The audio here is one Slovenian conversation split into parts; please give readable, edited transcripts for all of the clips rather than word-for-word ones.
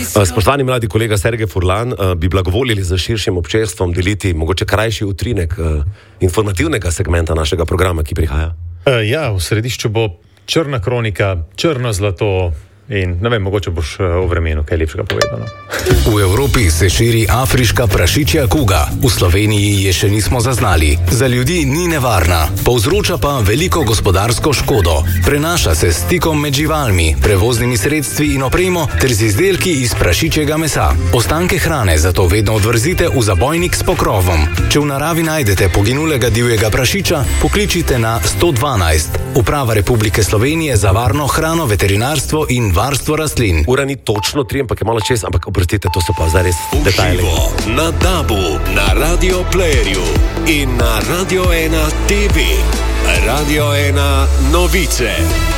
Spoštovani mladi kolega Sergej Furlan, bi blagovolili za širšim občestvom deliti mogoče krajši utrinek informativnega segmenta našega programa, ki prihaja? Ja, v središču bo črna kronika, črno zlato in ne vem, mogoče boš o vremenu kaj lepšega povedano. V Evropi se širi afriška prašičja kuga. V Sloveniji je še nismo zaznali. Za ljudi ni nevarna, povzroča pa veliko gospodarsko škodo. Prenaša se s stikom med živalmi, prevoznimi sredstvi in opremo ter z izdelki iz prašičjega mesa. Ostanke hrane zato vedno odvrzite v zabojnik s pokrovom. Če v naravi najdete poginulega divjega prašiča, pokličite na 112. Uprava Republike Slovenije za varno hrano, veterinarstvo in varstvo rastlin. Ura ni točno 3, ampak je malo čez, ampak oprostite, to so pa zares detajli. Uživo na DAB-u, na Radio Playerju in na Radio 1 TV. Radio 1 novice.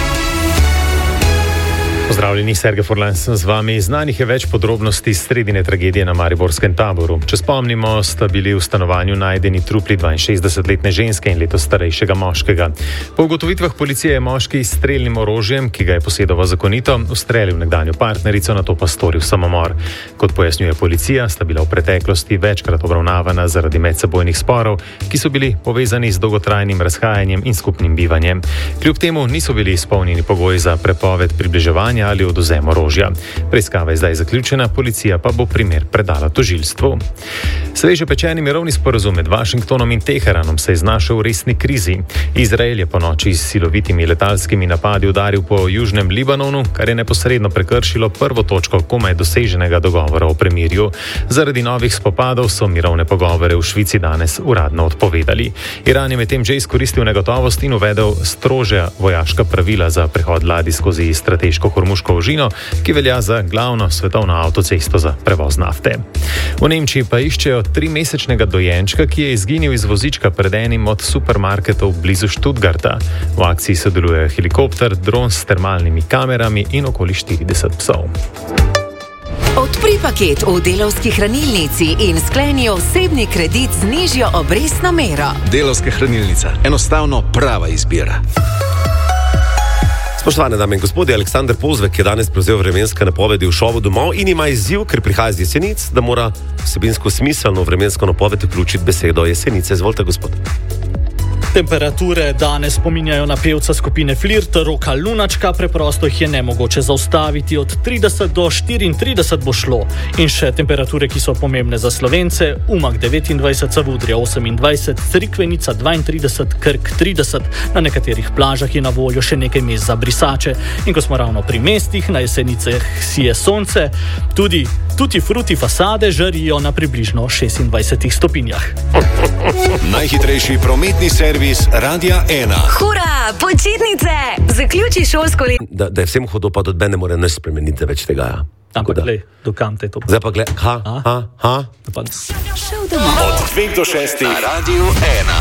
Pozdravljeni, Sergej Furlan sem z vami. Znanih je več podrobnosti sredine tragedije na mariborskem Taboru. Če spomnimo, sta bili v stanovanju najdeni trupli 62-letne ženske in letos starejšega moškega. Po ugotovitvah policije je moški s strelnim orožjem, ki ga je posedoval zakonito, ustrelil nekdanjo partnerico, nato pa storil samomor. Kot pojasnjuje policija, sta bila v preteklosti večkrat obravnavana zaradi medsebojnih sporov, ki so bili povezani z dolgotrajnim razhajanjem in skupnim bivanjem. Kljub temu niso bili izpolnjeni pogoji za prepoved približevanja ali odvzem orožja. Preiskava je zdaj zaključena, policija pa bo primer predala tožilstvu. Sveže pečeni mirovni sporazum med Washingtonom in Teheranom se je znašel v resni krizi. Izrael je po noči s silovitimi letalskimi napadi udaril po južnem Libanonu, kar je neposredno prekršilo prvo točko komaj doseženega dogovora o premirju. Zaradi novih spopadov so mirovne pogovore v Švici danes uradno odpovedali. Iran je medtem že izkoristil negotovost in uvedel strožja vojaška pravila za prehod ladij skozi strateško Hormuško ožino, ki velja za glavno svetovno avtocesto za prevoz nafte. V Nemčiji pa iščejo 3-mesečnega dojenčka, ki je izginil iz vozička pred enim od supermarketov blizu Stuttgarta. V akciji sodelujejo helikopter, dron s termalnimi kamerami in okoli 40 psov. Odpri paket v Delavski hranilnici in skleni osebni kredit z nižjo obrestno mero. Delavska hranilnica. Enostavno prava izbira. Spoštovane dame in gospodje, Aleksander Pozvek je danes prevzel vremenske napovedi v šovu Domov in ima izziv, ker prihaja z Jesenic, da mora vsebinsko smiselno vremensko napoved vključiti besedo Jesenice. Izvolite, gospod. Temperature danes spominjajo na pevca skupine Flirt, Roka Lunačka, preprosto jih je nemogoče zaustaviti, od 30 do 34 bo šlo. In še temperature, ki so pomembne za Slovence: Umag 29, Savudrija 28, Crikvenica 32, Krk 30, na nekaterih plažah je na voljo še nekaj mest za brisače. In ko smo ravno pri mestih, na Jesenicah sije sonce, tudi tutti frutti fasade žarijo na približno 26 stopinjah. Najhitrejši prometni servis Radia 1. Hura, počitnice! Zaključi šolsko leto. Da je vsem hodo, pa da ne more nič spremeniti več tega. Ja. Ampak glej, dokam te to. Zdaj pa gled, Šel domov. Od 2 do 6 na Radio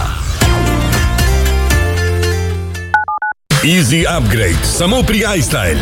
1. Easy upgrade, samo pri iStyle.